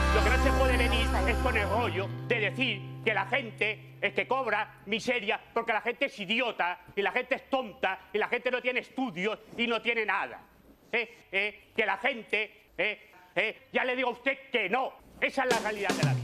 Lo que no se puede venir es con el rollo de decir que la gente es que cobra miseria porque la gente es idiota y la gente es tonta y la gente no tiene estudios y no tiene nada. Que la gente, ya le digo a usted que no. Esa es la realidad de la vida.